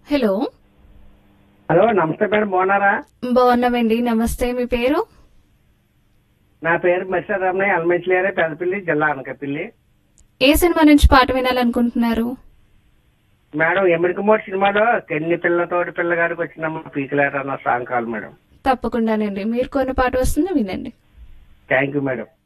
Hello. Hello, నమస్తే madam, బాగున్నారా? బాగున్నామండి. నమస్తే. మీ పేరు? నా పేరు మత్స్యరామయ్య, అల్మంచిలేరే, పెద్దపల్లి జిల్లా, అనకాపల్లి. ఏ సినిమా నుంచి పాట వినాలనుకుంటున్నారు? మేడం, ఎమిడికి మోడ్ సినిమాలో కెన్ని పిల్లతోటి పిల్లగాడికి వచ్చినమ్మా పీకిలేరు అన్న సాంగ్ కావాలి మేడం. తప్పకుండానండి. మీరు కొన్ని పాట వస్తుంది, వినండి. Thank you madam.